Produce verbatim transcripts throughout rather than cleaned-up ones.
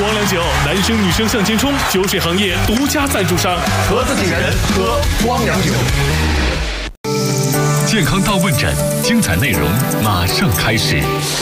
光良酒，男生女生向前冲，酒水行业独家赞助商， 喝自己人，喝光良酒。 健康大问诊，精彩内容马上开始。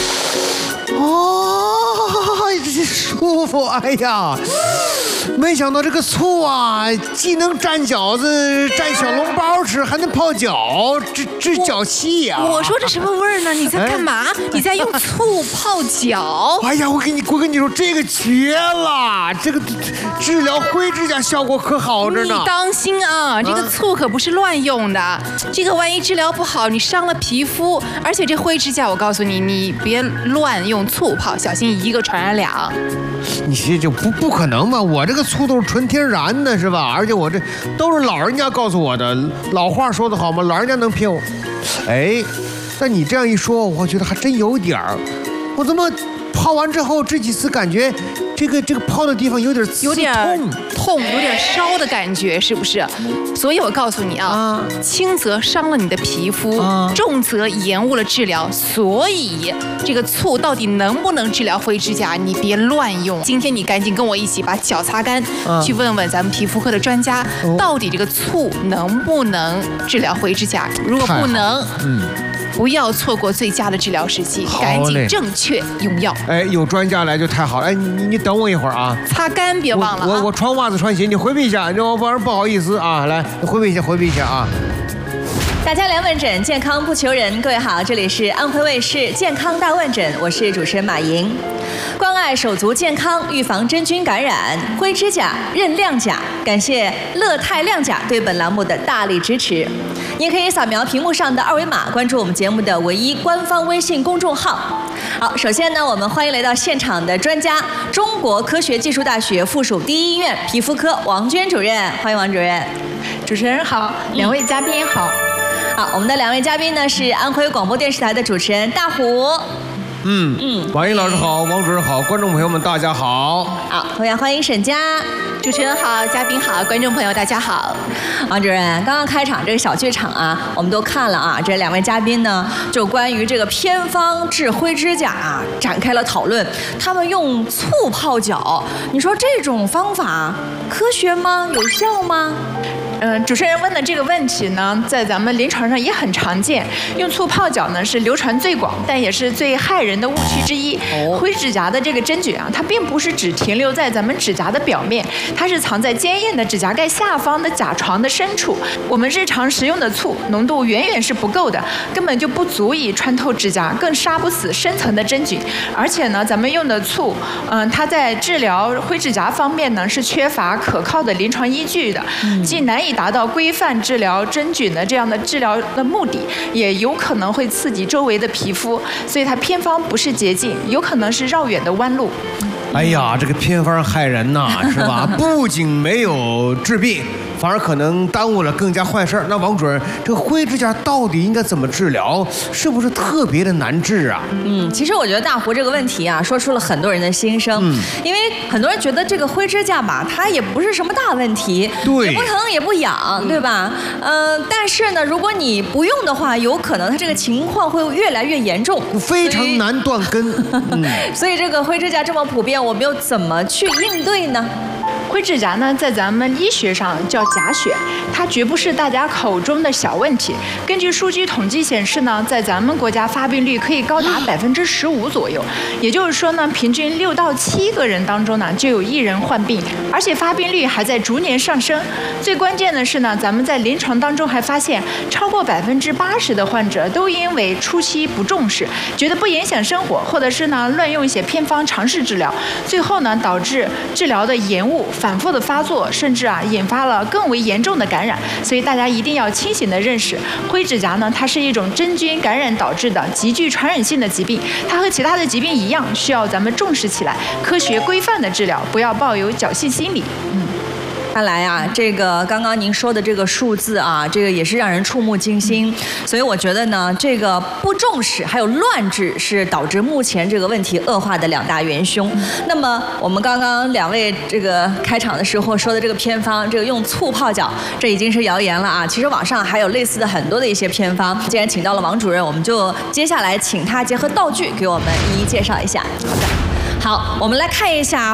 哦，这舒服！哎呀，没想到这个醋啊，既能蘸饺子、蘸小笼包吃，还能泡脚，治治脚气呀、啊！ 我说这什么味儿呢？你在干嘛？哎、你在用醋泡脚？ 哎呀，我跟你我跟你说，这个绝了！这个治疗灰指甲效果可好着呢。 你当心啊，这个醋可不是乱用的。啊、这个万一治疗不好，你伤了皮肤，而且这灰指甲，我告诉你，你别乱用醋泡，小心一个传染俩。 你这就不不可能嘛！我这个醋都是纯天然的，是吧？而且我这都是老人家告诉我的，老话说得好嘛，老人家能骗我。哎，但你这样一说，我觉得还真有点儿。我怎么泡完之后这几次感觉这个这个泡的地方有点有点痛，有点烧的感觉，是不是？所以我告诉你啊，啊轻则伤了你的皮肤，啊、重则延误了治疗。所以这个醋到底能不能治疗灰指甲，你别乱用。今天你赶紧跟我一起把脚擦干，啊、去问问咱们皮肤科的专家，哦、到底这个醋能不能治疗灰指甲？如果不能，嗯。不要错过最佳的治疗时机，赶紧正确用药。 哎，有专家来就太好了。哎，你你等我一会儿啊， 擦干别忘了、啊。 我我我穿袜子穿鞋，你回避一下，我不然不好意思啊。来，回避一下，回避一下啊。 大家来问诊，健康不求人。各位好，这里是安徽卫视健康大问诊，我是主持人马莹。关爱手足健康，预防真菌感染，灰指甲认亮甲。感谢乐泰亮甲对本栏目的大力支持。您可以扫描屏幕上的二维码，关注我们节目的唯一官方微信公众号。好，首先呢，我们欢迎来到现场的专家，中国科学技术大学附属第一医院皮肤科王娟主任，欢迎王主任。 主持人好，两位嘉宾好。 好，我们的两位嘉宾呢是安徽广播电视台的主持人大虎。 嗯嗯，王英老师好，王主任好，观众朋友们大家好。 好，同样欢迎沈佳。 主持人好，嘉宾好，观众朋友大家好。 王主任，刚刚开场这个小剧场啊，我们都看了啊，这两位嘉宾呢，就关于这个偏方治灰指甲啊，展开了讨论。他们用醋泡脚，你说这种方法科学吗？有效吗？ 嗯，主持人问的这个问题呢，在咱们临床上也很常见。用醋泡脚呢是流传最广，但也是最害人的误区之一。哦、灰指甲的这个真菌啊，它并不是只停留在咱们指甲的表面，它是藏在坚硬的指甲盖下方的甲床的深处。我们日常食用的醋浓度远远是不够的，根本就不足以穿透指甲，更杀不死深层的真菌。而且呢，咱们用的醋，嗯、呃，它在治疗灰指甲方面呢是缺乏可靠的临床依据的，嗯、既难以达到规范治疗真菌的这样的治疗的目的，也有可能会刺激周围的皮肤，所以它偏方不是捷径，有可能是绕远的弯路。 哎呀，这个偏方害人呐，是吧？不仅没有治病，反而可能耽误了更加坏事儿。那王主任，这个灰指甲到底应该怎么治疗？是不是特别的难治啊？ 嗯，其实我觉得大胡这个问题啊，说出了很多人的心声。嗯，因为很多人觉得这个灰指甲吧，它也不是什么大问题， 对， 也不疼也不痒，嗯、对吧？嗯、呃，但是呢，如果你不用的话，有可能它这个情况会越来越严重， 非常难断根。 嗯，所以这个灰指甲这么普遍，我们又怎么去应对呢？ 灰指甲呢，在咱们医学上叫甲癣，它绝不是大家口中的小问题。根据数据统计显示呢，在咱们国家发病率可以高达百分之十五左右，也就是说呢，平均六到七个人当中呢，就有一人患病，而且发病率还在逐年上升。最关键的是呢，咱们在临床当中还发现，超过百分之八十的患者都因为初期不重视，觉得不影响生活，或者是呢乱用一些偏方尝试治疗，最后呢导致治疗的延误。反复的发作，甚至啊引发了更为严重的感染，所以大家一定要清醒的认识，灰指甲呢，它是一种真菌感染导致的极具传染性的疾病，它和其他的疾病一样，需要咱们重视起来，科学规范的治疗，不要抱有侥幸心理。嗯。 看来啊，这个刚刚您说的这个数字啊，这个也是让人触目惊心。所以我觉得呢，这个不重视还有乱治是导致目前这个问题恶化的两大元凶。那么我们刚刚两位这个开场的时候说的这个偏方，这个用醋泡脚，这已经是谣言了啊。其实网上还有类似的很多的一些偏方。既然请到了王主任，我们就接下来请他结合道具给我们一一介绍一下。好的，好，我们来看一下。